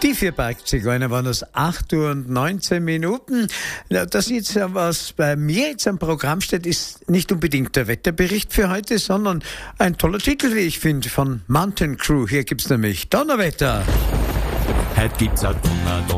Die vier Bergzigeuner waren es 8:19 Ja, das jetzt, was bei mir jetzt am Programm steht, ist nicht unbedingt der Wetterbericht für heute, sondern ein toller Titel, wie ich finde, von Mountain Crew. Hier gibt's nämlich Donnerwetter. Heute gibt's ein